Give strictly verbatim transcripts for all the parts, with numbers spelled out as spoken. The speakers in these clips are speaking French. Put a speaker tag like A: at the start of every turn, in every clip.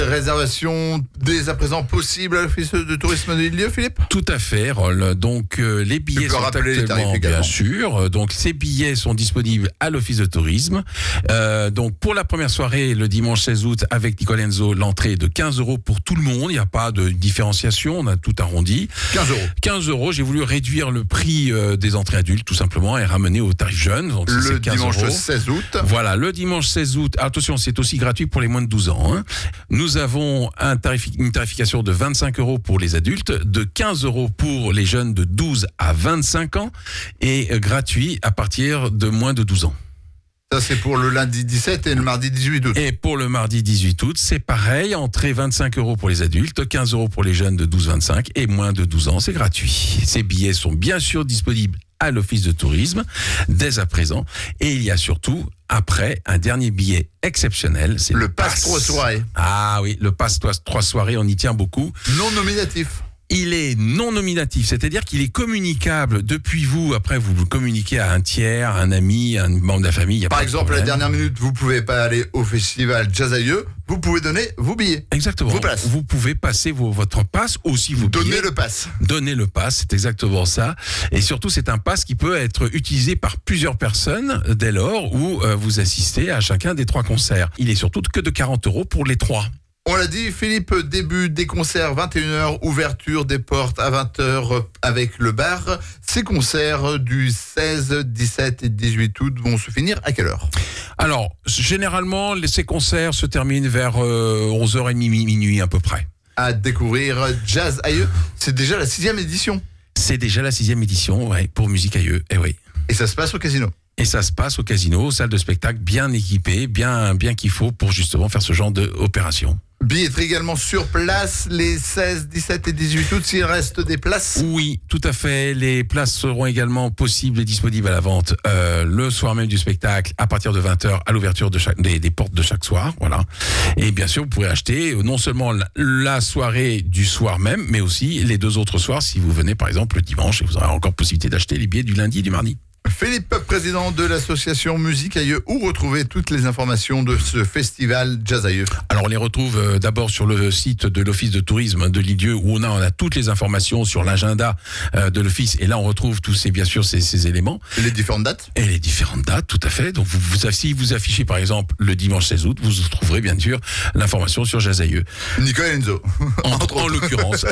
A: réservations dès à présent possibles à l'Office de tourisme de Lille, Philippe?
B: Tout à fait, Rol. Donc euh, les billets sont actuellement, bien sûr. Donc ces billets sont disponibles à l'Office de tourisme. Euh, donc pour la première soirée, le dimanche seize août, avec Nicole Enzo, l'entrée est de quinze euros pour tout le monde. Il n'y a pas de différenciation, on a tout arrondi.
A: quinze euros.
B: quinze euros. J'ai voulu réduire le prix euh, des entrées adultes, tout simplement, et ramener au tarif jeune. Donc ça,
A: le
B: c'est quinze
A: dimanche
B: euros.
A: seize août.
B: Voilà, le dimanche seize août. Attention, c'est aussi gratuit pour les moins de douze ans. Hein. Nous avons un tarif, une tarification de vingt-cinq euros pour les adultes, de quinze euros pour les jeunes de douze à vingt-cinq ans, et euh, gratuit à partir de moins de douze ans.
A: Ça, c'est pour le lundi dix-sept et le mardi dix-huit août.
B: Et pour le mardi dix-huit août, c'est pareil. Entrée vingt-cinq euros pour les adultes, quinze euros pour les jeunes de douze à vingt-cinq et moins de douze ans, c'est gratuit. Ces billets sont bien sûr disponibles à l'Office de tourisme dès à présent. Et il y a surtout, après, un dernier billet exceptionnel. C'est
A: le,
B: le
A: pass, pass trois soirées.
B: Ah oui, le pass trois soirées, on y tient beaucoup.
A: Non nominatif.
B: Il est non nominatif, c'est-à-dire qu'il est communicable depuis vous. Après, vous le communiquez à un tiers, un ami, un membre de la famille.
A: Par exemple, à la dernière minute, vous pouvez pas aller au festival Jazz Aïeux. Vous pouvez donner vos billets.
B: Exactement.
A: Vos places.
B: Vous pouvez passer vos, votre passe, aussi vos
A: Donnez
B: billets.
A: le pass.
B: Donnez le pass, c'est exactement ça. Et surtout, c'est un pass qui peut être utilisé par plusieurs personnes dès lors où euh, vous assistez à chacun des trois concerts. Il est surtout que de quarante euros pour les trois.
A: On l'a dit, Philippe, début des concerts vingt et une heures, ouverture des portes à vingt heures avec le bar. Ces concerts du seize, dix-sept et dix-huit août vont se finir à quelle heure?
B: Alors, généralement, ces concerts se terminent vers euh, onze heures trente, minuit à peu près.
A: À découvrir Jazz Aïeux, c'est déjà la sixième édition.
B: C'est déjà la sixième édition, ouais, pour Musique Aïeux, eh oui.
A: Et ça se passe au casino.
B: Et ça se passe au casino, salle de spectacle bien équipée, bien, bien qu'il faut pour justement faire ce genre d'opération.
A: Billetterie également sur place les seize, dix-sept et dix-huit août s'il reste des places.
B: Oui, tout à fait. Les places seront également possibles et disponibles à la vente euh, le soir même du spectacle à partir de vingt heures à l'ouverture de chaque, des, des portes de chaque soir. Voilà. Et bien sûr, vous pourrez acheter non seulement la, la soirée du soir même, mais aussi les deux autres soirs si vous venez par exemple le dimanche et vous aurez encore possibilité d'acheter les billets du lundi et du mardi.
A: Philippe, président de l'association Musique Aïeux, où retrouver toutes les informations de ce festival Jazz Aïeux?
B: Alors on les retrouve euh, d'abord sur le site de l'Office de tourisme de Lille où on a, on a toutes les informations sur l'agenda euh, de l'Office et là on retrouve tous ces, bien sûr ces, ces éléments.
A: Et les différentes dates?
B: Et les différentes dates, tout à fait. Donc vous, vous, si vous affichez par exemple le dimanche seize août, vous trouverez bien sûr l'information sur Jazz Aïeux.
A: Nicole Enzo.
B: En, en l'occurrence.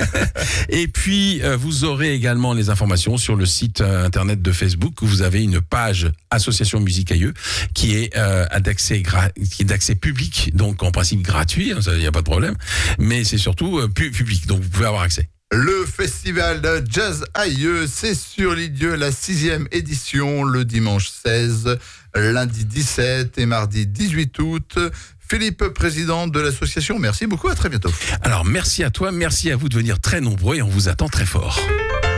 B: Et puis euh, vous aurez également les informations sur le site euh, internet de Facebook. Que vous avez une page Association Musique Aïeux qui est euh, d'accès gra- qui est d'accès public, donc en principe gratuit, il n'y a pas de problème, mais c'est surtout euh, pu- public, donc vous pouvez avoir accès.
A: Le festival de Jazz Aïeux, c'est sur Lille, la sixième édition, le dimanche seize, lundi dix-sept et mardi dix-huit août. Philippe, président de l'association, merci beaucoup, à très bientôt.
B: Alors merci à toi, merci à vous de venir très nombreux et on vous attend très fort.